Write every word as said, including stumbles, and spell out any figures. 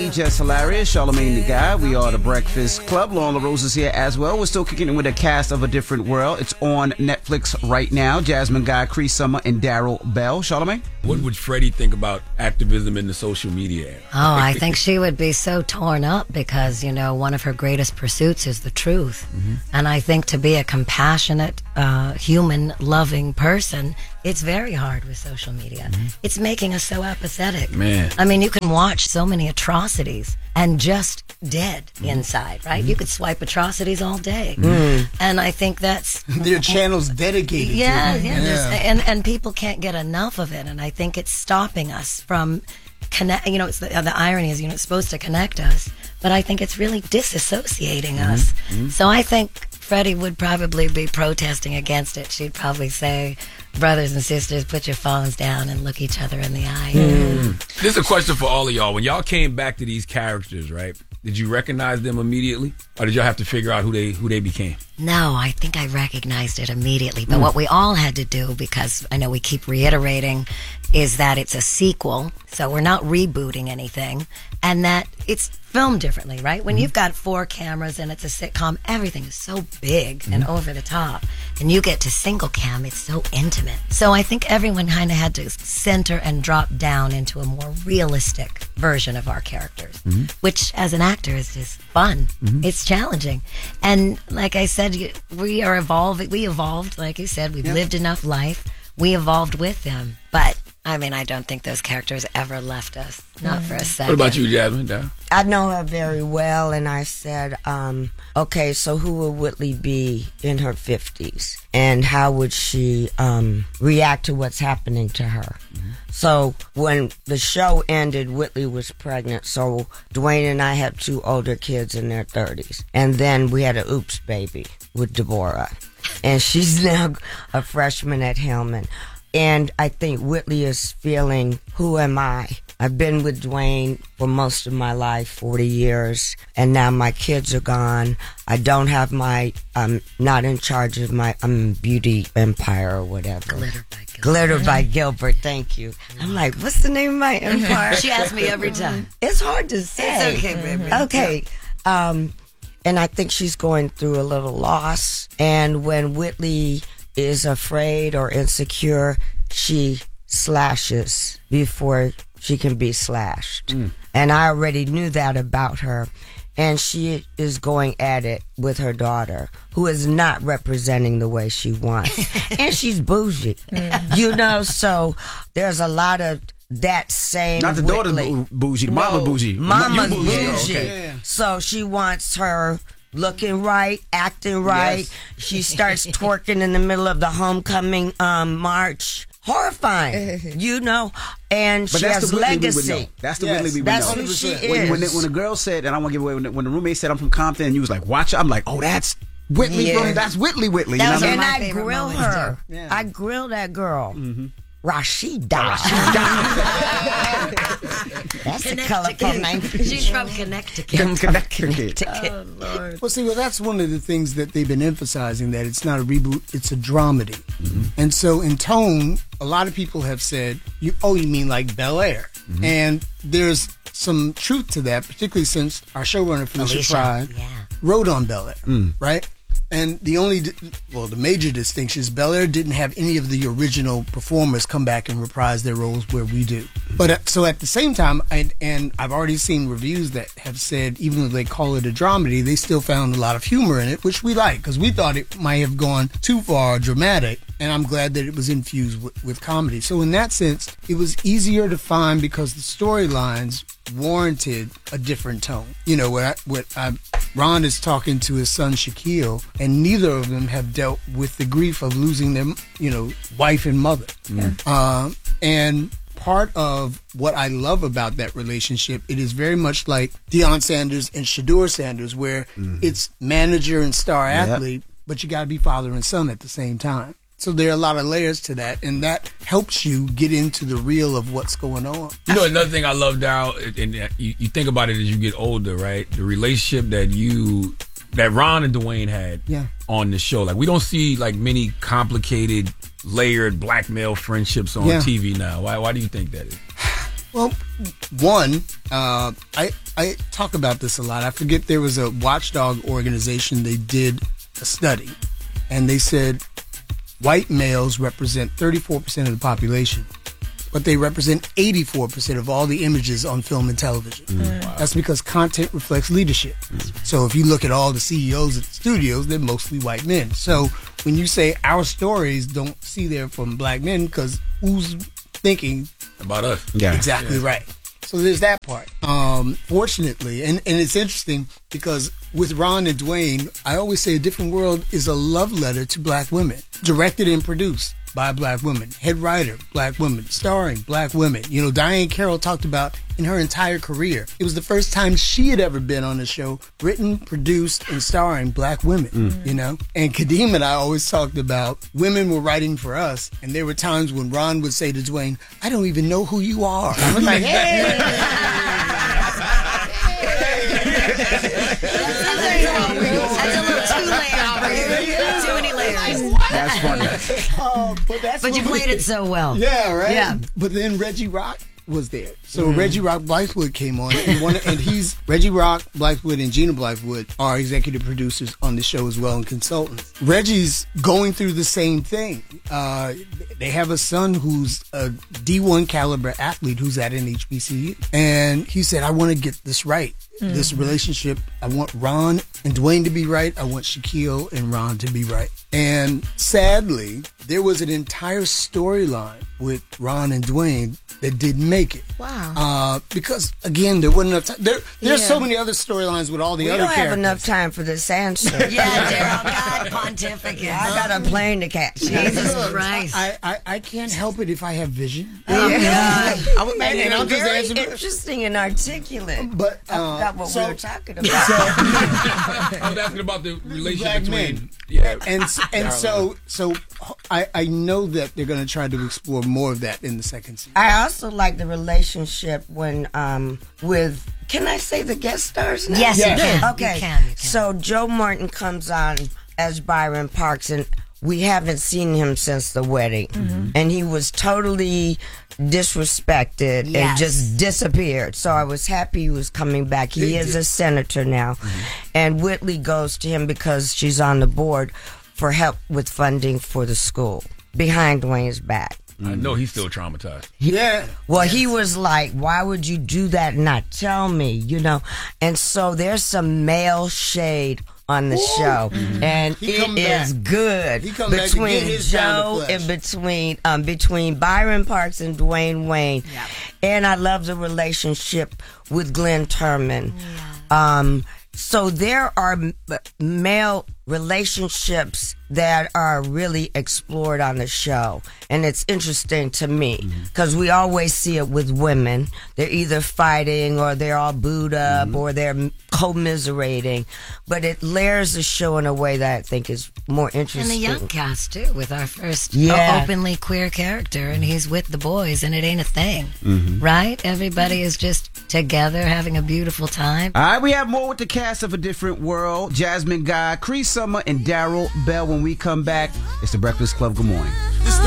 funny, just hilarious. Charlamagne the Guy. We are the Breakfast Club. Lauren LaRose is here as well. We're still kicking it with a cast of A Different World. It's on Netflix right now. Jasmine Guy, Cree Summer, and Daryl Bell. Charlamagne? What would Freddie think about activism in the social media era? Oh, I think she would be so torn up because, you know, one of her greatest pursuits is the truth. Mm-hmm. And I think to be a compassionate, uh, human, loving person, it's very hard with social media. Mm-hmm. It's making us so apathetic. Man. I mean, you can watch so many atrocities and just dead mm-hmm. inside, right? Mm-hmm. You could swipe atrocities all day. Mm-hmm. And I think that's... There are channels dedicated yeah, to it. Yeah, yeah. And, and people can't get enough of it. And I think it's stopping us from connect. You know, it's the, the irony is, you know, it's supposed to connect us, but I think it's really disassociating mm-hmm. us. Mm-hmm. So I think Freddie would probably be protesting against it. She'd probably say, brothers and sisters, put your phones down and look each other in the eye. Mm. This is a question for all of y'all. When y'all came back to these characters, right, did you recognize them immediately? Or did y'all have to figure out who they who they became? No, I think I recognized it immediately. But mm. what we all had to do, because I know we keep reiterating, is that it's a sequel. So we're not rebooting anything. And that it's filmed differently, right? When mm. you've got four cameras and it's a sitcom, everything is so big mm. and over the top. And you get to single cam, it's so intimate. So I think everyone kind of had to center and drop down into a more realistic version of our characters, mm-hmm. which as an actor is just fun. Mm-hmm. It's challenging. And like I said, we are evolving. We evolved, like you said, we've yep. lived enough life. We evolved with them. But I mean, I don't think those characters ever left us. Not mm-hmm. for a second. What about you, Jasmine? Down? I know her very well, and I said, um, okay, so who would Whitley be in her fifties? And how would she um, react to what's happening to her? Mm-hmm. So when the show ended, Whitley was pregnant, so Dwayne and I had two older kids in their thirties. And then we had an oops baby with Deborah. And she's now a freshman at Hillman. And I think Whitley is feeling, who am I? I've been with Dwayne for most of my life, forty years, and now my kids are gone. I don't have my, I'm not in charge of my um, beauty empire or whatever. Glitter by Gilbert. Glitter by Gilbert, thank you. I'm like, what's the name of my empire? She asks me every time. It's hard to say. It's okay, baby. Okay. Um, and I think she's going through a little loss. And when Whitley is afraid or insecure, she slashes before she can be slashed. Mm. And I already knew that about her. And she is going at it with her daughter, who is not representing the way she wants. And she's bougie. Mm. You know, so there's a lot of that same Not the Whitley. daughter's bougie, the no, mama bougie. Mama's You bougie. bougie. Okay. Yeah. So she wants her looking right, acting right. Yes. She starts twerking in the middle of the homecoming um, march. Horrifying, you know, and but she has legacy. That's the yes, Whitley we would that's know. who she when, is. When the, when the girl said, and I won't give away, when the, when the roommate said, I'm from Compton, and you was like, watch it, I'm like, oh, that's Whitley. Yeah. From, that's Whitley Whitley. That you was know and I, I grill her. Yeah. I grill that girl. Mm-hmm. Rashida. That's a colorful name. She's from Connecticut. Connecticut. Oh, Lord. Well, see, well, that's one of the things that they've been emphasizing, that it's not a reboot, it's a dramedy. Mm-hmm. And so in tone, a lot of people have said, "You oh, you mean like Bel Air?" Mm-hmm. And there's some truth to that, particularly since our showrunner, Felicia, Felicia Pride, yeah. wrote on Bel Air, mm. right? And the only, well, the major distinction is Bel Air didn't have any of the original performers come back and reprise their roles where we do. But uh, so at the same time, I, and I've already seen reviews that have said, even though they call it a dramedy, they still found a lot of humor in it, which we like, because we thought it might have gone too far dramatic. And I'm glad that it was infused with, with comedy. So in that sense, it was easier to find because the storylines warranted a different tone. You know, what, I, what I, Ron is talking to his son Shaquille, and neither of them have dealt with the grief of losing their, you know, wife and mother. Yeah. Uh, and part of what I love about that relationship, it is very much like Deion Sanders and Shedeur Sanders, where mm-hmm. it's manager and star athlete, yep. but you got to be father and son at the same time. So there are a lot of layers to that, and that helps you get into the real of what's going on. You know, another thing I love, Daryl, and you, you think about it as you get older, right? The relationship that you, that Ron and Dwayne had yeah. on the show. Like, we don't see, like, many complicated, layered black male friendships on yeah. T V now. Why Why do you think that is? Well, one, uh, I I talk about this a lot. I forget there was a watchdog organization. They did a study, and they said white males represent thirty-four percent of the population, but they represent eighty-four percent of all the images on film and television. Mm. Wow. That's because content reflects leadership. Mm. So if you look at all the C E Os at the studios, they're mostly white men. So when you say our stories don't see there from black men, because who's thinking about us? Yeah, exactly yeah. right. So there's that part. Um, fortunately, and, and it's interesting because with Ron and Dwayne, I always say A Different World is a love letter to black women, directed and produced by black women, head writer, black women, starring black women. You know, Diane Carroll talked about in her entire career, it was the first time she had ever been on a show written, produced, and starring black women, mm. you know? And Kadeem and I always talked about women were writing for us, and there were times when Ron would say to Dwayne, I don't even know who you are. I was like, hey! Too many layers. That's funny. Uh, but that's but you we, played it so well. Yeah, right? Yeah. But then Reggie Rock was there. So mm. Reggie Rock Blythewood came on, and one, and he's Reggie Rock Blythewood and Gina Blythewood are executive producers on the show as well and consultants. Reggie's going through the same thing. Uh, they have a son who's a D one caliber athlete who's at an H B C U, and he said, "I want to get this right." Mm-hmm. This relationship, I want Ron and Dwayne to be right. I want Shaquille and Ron to be right. And sadly, there was an entire storyline with Ron and Dwayne that didn't make it. Wow. Uh, because, again, there wasn't enough time. There, there's Yeah. so many other storylines with all the We other don't characters. have enough time for this answer. Yeah, Daryl, God pontificate. I got a plane to catch. Jesus Christ. I, I, I can't help it if I have vision. Oh, Yeah. I would, and, and I'm just Very answering. interesting and articulate. But, I uh, forgot what so- we were talking about. I was asking about the relationship Black between. men. Yeah. And and so so I, I know that they're going to try to explore more of that in the second season. I also like the relationship when um with can I say the guest stars now? Yes, Yeah. you can. Okay. You can, you can. So Joe Martin comes on as Byron Parks, and we haven't seen him since the wedding, Mm-hmm. and he was totally disrespected and Yes. just disappeared. So I was happy he was coming back. He is a senator now, Mm-hmm. and Whitley goes to him because she's on the board for help with funding for the school behind Dwayne's back. I know he's still traumatized. Yeah. Well, he was like, why would you do that and not tell me, you know? And so there's some male shade on the show, and He it come is back. good He come back to between get his pound Joe of flesh. and between um, between Byron Parks and Dwayne Wayne. Yeah. And I love the relationship with Glenn Turman. Um, so there are m- male relationships that are really explored on the show, and it's interesting to me because we always see it with women. They're either fighting or they're all booed up or they're commiserating, but it layers the show in a way that I think is more And interesting. the young cast, too, with our first uh, Yeah. openly queer character, and he's with the boys, and it ain't a thing. Right? Everybody is just together having a beautiful time. All right, we have more with the cast of A Different World. Jasmine Guy, Cree Summer, and Daryl Bell. When we come back, it's the Breakfast Club. Good morning.